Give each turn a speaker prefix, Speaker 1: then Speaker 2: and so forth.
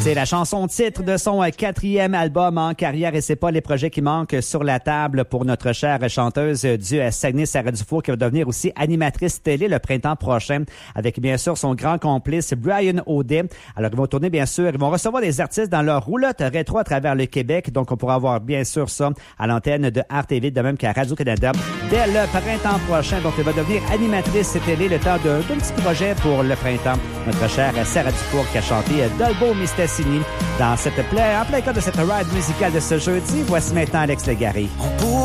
Speaker 1: C'est la chanson titre de son quatrième album en carrière et c'est pas les projets qui manquent sur la table pour notre chère chanteuse du Saguenay-Sarah-du-Four qui va devenir aussi animatrice télé le printemps prochain avec bien sûr son grand complice Brian Audet. Alors ils vont tourner bien sûr, ils vont recevoir des artistes dans leur roulotte rétro à travers le Québec. Donc on pourra avoir bien sûr ça à l'antenne de RTV, de même qu'à Radio-Canada dès le printemps prochain. Donc elle va devenir animatrice télé le temps d'un petit projet pour le printemps. Notre chère Sarah Dufour qui a chanté Dolbo Mistassini dans cette en plein cadre de cette ride musicale de ce jeudi. Voici maintenant Alex Légaré.